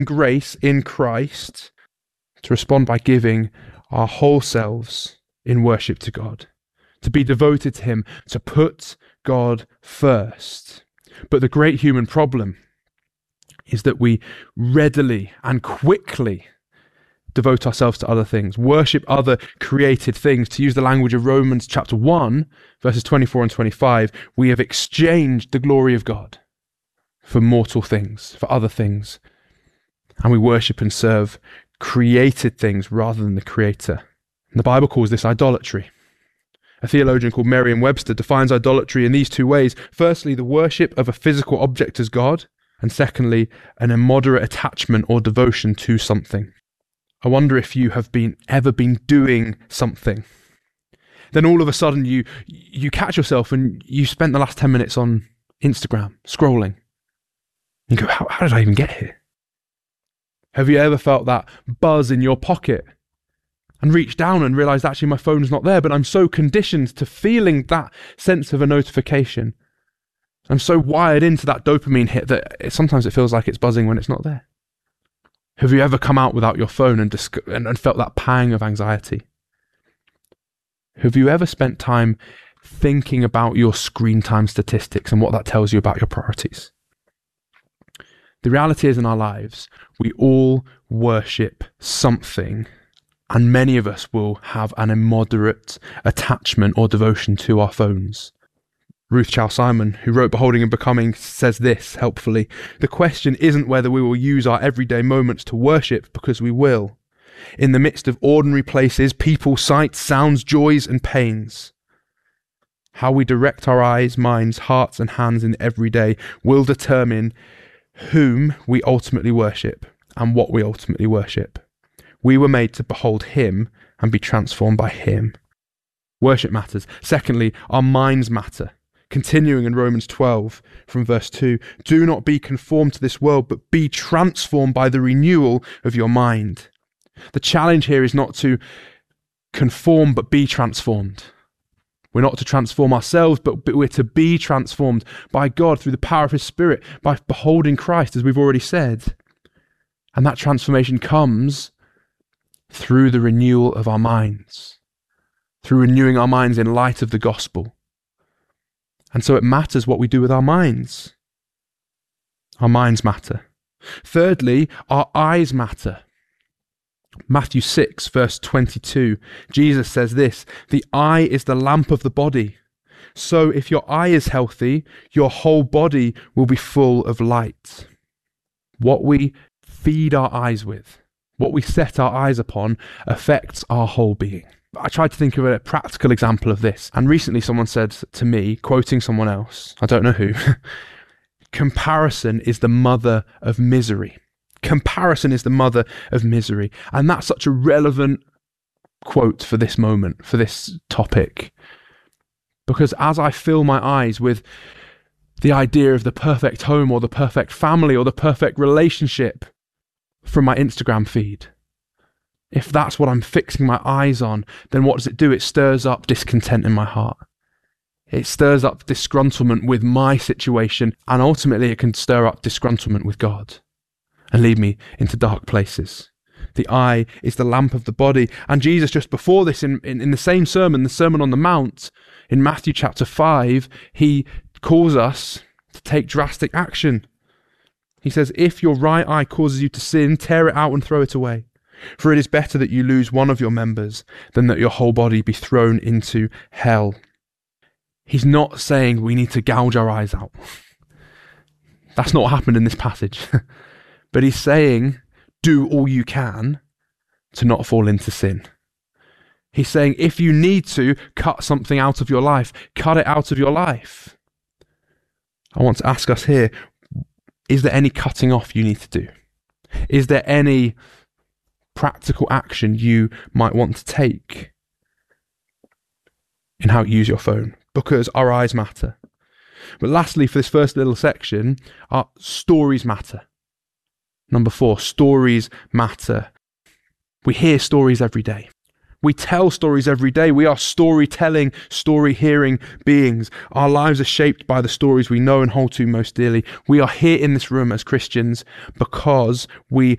grace in Christ to respond by giving our whole selves in worship to God, to be devoted to him, to put God first. But the great human problem is that we readily and quickly devote ourselves to other things, worship other created things. To use the language of Romans chapter 1, verses 24 and 25, we have exchanged the glory of God for mortal things, for other things. And we worship and serve created things rather than the Creator. And the Bible calls this idolatry. A theologian called Merriam-Webster defines idolatry in these two ways. Firstly, the worship of a physical object as God, and secondly, an immoderate attachment or devotion to something. I wonder if you have ever been doing something. Then all of a sudden you catch yourself and you spent the last 10 minutes on Instagram, scrolling. You go, how did I even get here? Have you ever felt that buzz in your pocket and reached down and realised actually my phone's not there, but I'm so conditioned to feeling that sense of a notification. I'm so wired into that dopamine hit that sometimes it feels like it's buzzing when it's not there. Have you ever come out without your phone and felt that pang of anxiety? Have you ever spent time thinking about your screen time statistics and what that tells you about your priorities? The reality is in our lives, we all worship something, and many of us will have an immoderate attachment or devotion to our phones. Ruth Chow-Simon, who wrote Beholding and Becoming, says this helpfully: the question isn't whether we will use our everyday moments to worship, because we will. In the midst of ordinary places, people, sights, sounds, joys and pains. How we direct our eyes, minds, hearts and hands in every day will determine whom we ultimately worship and what we ultimately worship. We were made to behold him and be transformed by him. Worship matters. Secondly, our minds matter. Continuing in Romans 12 from verse 2, do not be conformed to this world, but be transformed by the renewal of your mind. The challenge here is not to conform, but be transformed. We're not to transform ourselves, but we're to be transformed by God through the power of his Spirit, by beholding Christ, as we've already said. And that transformation comes through the renewal of our minds, through renewing our minds in light of the gospel. And so it matters what we do with our minds. Our minds matter. Thirdly, our eyes matter. Matthew 6, verse 22, Jesus says this: the eye is the lamp of the body. So if your eye is healthy, your whole body will be full of light. What we feed our eyes with, what we set our eyes upon, affects our whole being. I tried to think of a practical example of this, and recently someone said to me, quoting someone else, I don't know who, comparison is the mother of misery. Comparison is the mother of misery. And that's such a relevant quote for this moment, for this topic. Because as I fill my eyes with the idea of the perfect home or the perfect family or the perfect relationship from my Instagram feed, if that's what I'm fixing my eyes on, then what does it do? It stirs up discontent in my heart. It stirs up disgruntlement with my situation, and ultimately it can stir up disgruntlement with God and lead me into dark places. The eye is the lamp of the body. And Jesus, just before this, in the same sermon, the Sermon on the Mount, in Matthew chapter 5, he calls us to take drastic action. He says, if your right eye causes you to sin, tear it out and throw it away. For it is better that you lose one of your members than that your whole body be thrown into hell. He's not saying we need to gouge our eyes out. That's not what happened in this passage. But he's saying, do all you can to not fall into sin. He's saying, if you need to cut something out of your life, cut it out of your life. I want to ask us here, is there any cutting off you need to do? Is there any practical action you might want to take in how you use your phone? Because our eyes matter. But lastly, for this first little section, our stories matter. Number 4, stories matter. We hear stories every day. We tell stories every day. We are storytelling, story-hearing beings. Our lives are shaped by the stories we know and hold to most dearly. We are here in this room as Christians because we